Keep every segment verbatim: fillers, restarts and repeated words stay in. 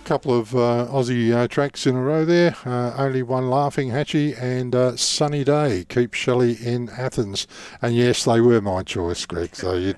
couple of uh, Aussie uh, tracks in a row there. Uh, only one laughing, Hatchie, and uh, Sunny Day, Keep Shelley in Athens. And yes, they were my choice, Greg. So you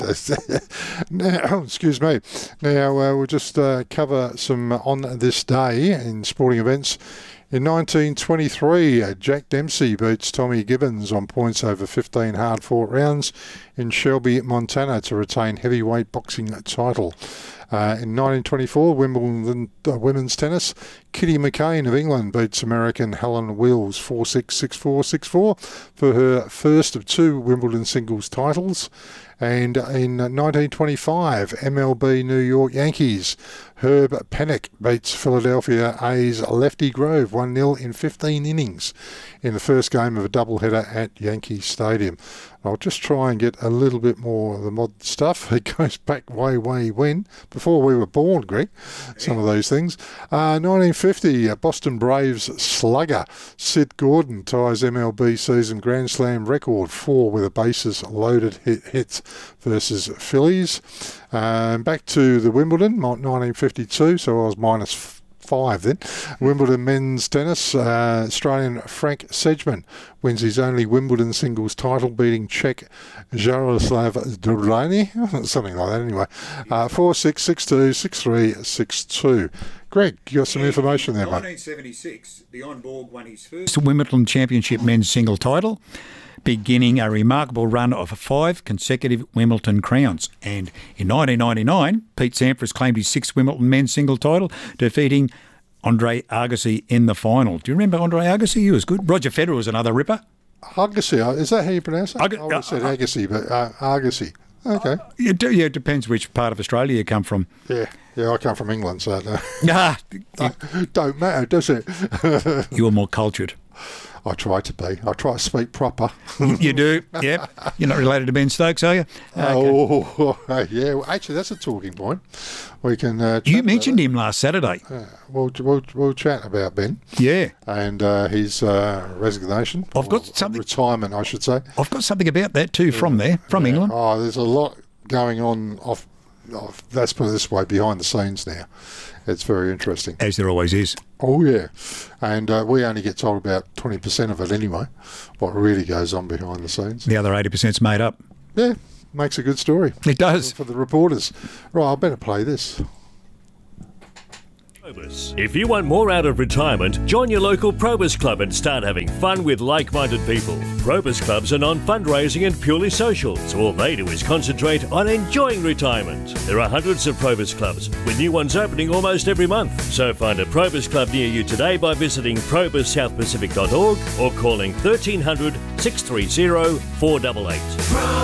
now, excuse me. Now uh, we'll just uh, cover some on this day in sporting events. In nineteen twenty-three, uh, Jack Dempsey beats Tommy Gibbons on points over fifteen hard-fought rounds in Shelby, Montana to retain heavyweight boxing title. Uh, in nineteen twenty-four, Wimbledon uh, women's tennis, Kitty McCain of England beats American Helen Wills four six, six four, six four for her first of two Wimbledon singles titles. And in nineteen twenty-five, M L B New York Yankees, Herb Pennock beats Philadelphia A's Lefty Grove one nil in fifteen innings in the first game of a doubleheader at Yankee Stadium. I'll just try and get a little bit more of the mod stuff. It goes back way, way when, before we were born, Greg, some of those things. Uh, nineteen fifty, Boston Braves slugger Sid Gordon ties M L B season Grand Slam record, four with a bases loaded hit, hits versus Phillies. Um, back to the Wimbledon, nineteen fifty-two, so I was minus five then. Wimbledon men's tennis, uh, Australian Frank Sedgman wins his only Wimbledon singles title, beating Czech Jaroslav Drolany, something like that anyway. Uh, four six, six two, six three, six two. Greg, you got some yeah, information there, mate. nineteen seventy-six, Bjorn Borg won his first Wimbledon Championship men's single title, beginning a remarkable run of five consecutive Wimbledon crowns. And in nineteen ninety-nine, Pete Sampras claimed his sixth Wimbledon men's single title, defeating Andre Agassi in the final. Do you remember Andre Agassi? He was good. Roger Federer was another ripper. Agassi, is that how you pronounce it? Ag- I would have said Agassi, but uh, Agassi. Okay. Uh, it, yeah, it depends which part of Australia you come from. Yeah, yeah, I come from England, so no. Ah, don't, don't matter, does it? You're more cultured. I try to be. I try to speak proper. You do, yep. You're not related to Ben Stokes, are you? Okay. Oh, yeah. Well, actually, that's a talking point. We can. Uh, you mentioned him last Saturday. Uh, we'll, we'll we'll chat about Ben. Yeah, and uh, his uh, resignation. I've got something. Retirement, I should say. I've got something about that too yeah. from there, from yeah. England. Oh, there's a lot going on off. off let's put it this way, behind the scenes now. It's very interesting. As there always is. Oh, yeah. And uh, we only get told about twenty percent of it anyway, what really goes on behind the scenes. The other eighty percent's made up. Yeah, makes a good story. It does. For the reporters. Right, I better play this. If you want more out of retirement, join your local Probus Club and start having fun with like-minded people. Probus Clubs are non-fundraising and purely social, so all they do is concentrate on enjoying retirement. There are hundreds of Probus Clubs, with new ones opening almost every month. So find a Probus Club near you today by visiting probus south pacific dot org or calling thirteen hundred, six three zero, four eight eight.